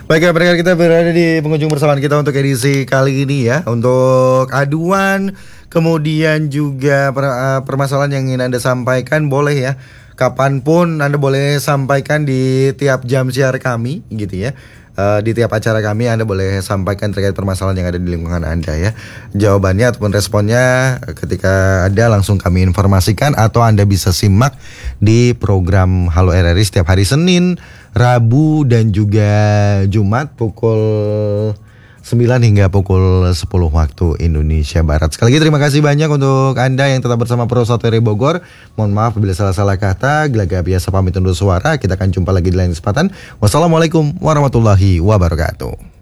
Baik ya, pendengar, kita berada di pengunjung bersama kita untuk edisi kali ini ya. Untuk aduan, kemudian juga permasalahan yang ingin Anda sampaikan, boleh ya. Kapanpun Anda boleh sampaikan di tiap jam siar kami gitu ya. Di tiap acara kami Anda boleh sampaikan terkait permasalahan yang ada di lingkungan Anda ya. Jawabannya ataupun responnya ketika ada langsung kami informasikan, atau Anda bisa simak di program Halo RRI setiap hari Senin, Rabu dan juga Jumat pukul 9 hingga pukul 10 waktu Indonesia Barat. Sekali lagi terima kasih banyak untuk Anda yang tetap bersama Pro 1 RRI Bogor. Mohon maaf bila salah-salah kata. Gelaga biasa pamit undur suara. Kita akan jumpa lagi di lain kesempatan. Wassalamualaikum warahmatullahi wabarakatuh.